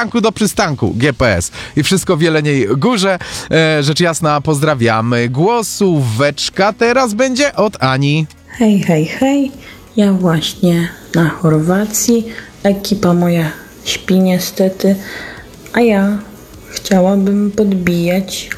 przystanku do przystanku GPS i wszystko w Jeleniej Górze. Rzecz jasna, pozdrawiamy. Głosóweczka teraz będzie od Ani. Hej, hej, hej. Ja właśnie na Chorwacji. Ekipa moja śpi niestety, a ja chciałabym podbijać